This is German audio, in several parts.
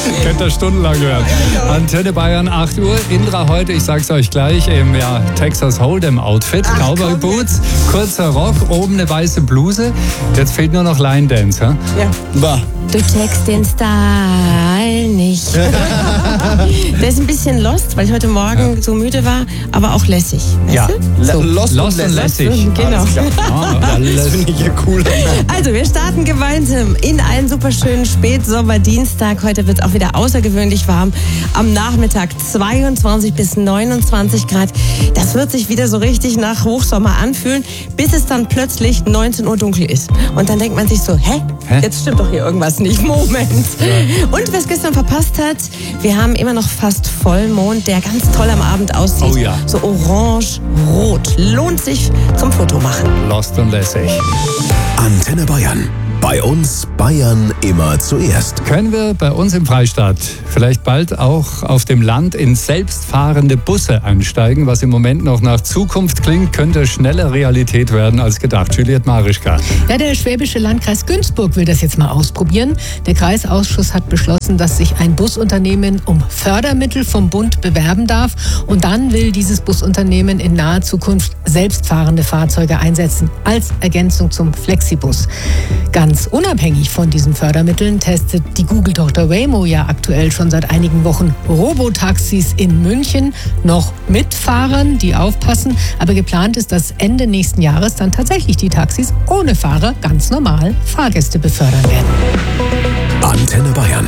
Könnt ihr stundenlang hören. Antenne Bayern, 8 Uhr. Indra heute, ich sag's euch gleich, im Texas Hold'em Outfit. Cowboy Boots, kurzer Rock, oben eine weiße Bluse. Jetzt fehlt nur noch Line Dance, ja? Ja. Du checkst den Style nicht. Der ist ein bisschen lost, weil ich heute Morgen so müde war, aber auch lässig. Weißt du? So. Lost und lässig. Genau. Das finde ich ja cool. Also, wir starten gemeinsam in einen super schönen Spätsommerdienstag. Heute wird es auch wieder außergewöhnlich warm. Am Nachmittag 22 bis 29 Grad. Das wird sich wieder so richtig nach Hochsommer anfühlen, bis es dann plötzlich 19 Uhr dunkel ist. Und dann denkt man sich so, hä? Jetzt stimmt doch hier irgendwas nicht. Moment. Und wer es gestern verpasst hat, wir haben immer noch fast Vollmond, der ganz toll am Abend aussieht. Oh ja. So orange-rot. Lohnt sich zum Foto machen. Lost und lässig. Antenne Bayern. Bei uns Bayern immer zuerst. Können wir bei uns im Freistaat vielleicht bald auch auf dem Land in selbstfahrende Busse einsteigen, was im Moment noch nach Zukunft klingt, könnte schneller Realität werden als gedacht. Juliette Marischka. Ja, der schwäbische Landkreis Günzburg will das jetzt mal ausprobieren. Der Kreisausschuss hat beschlossen, dass sich ein Busunternehmen um Fördermittel vom Bund bewerben darf. Und dann will dieses Busunternehmen in naher Zukunft selbstfahrende Fahrzeuge einsetzen, als Ergänzung zum Flexibus. Ganz unabhängig von diesen Fördermitteln testet die Google-Tochter Waymo ja aktuell schon seit einigen Wochen Robotaxis in München, noch mit Fahrern, die aufpassen. Aber geplant ist, dass Ende nächsten Jahres dann tatsächlich die Taxis ohne Fahrer ganz normal Fahrgäste befördern werden. Antenne Bayern.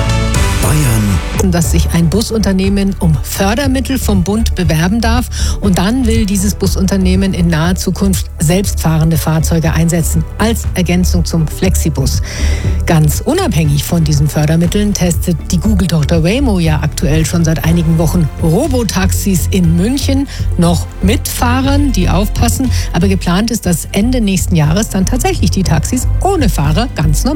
Dass sich ein Busunternehmen um Fördermittel vom Bund bewerben darf. Und dann will dieses Busunternehmen in naher Zukunft selbstfahrende Fahrzeuge einsetzen, als Ergänzung zum Flexibus. Ganz unabhängig von diesen Fördermitteln testet die Google-Tochter Waymo ja aktuell schon seit einigen Wochen Robotaxis in München, noch mit Fahrern, die aufpassen. Aber geplant ist, dass Ende nächsten Jahres dann tatsächlich die Taxis ohne Fahrer ganz normal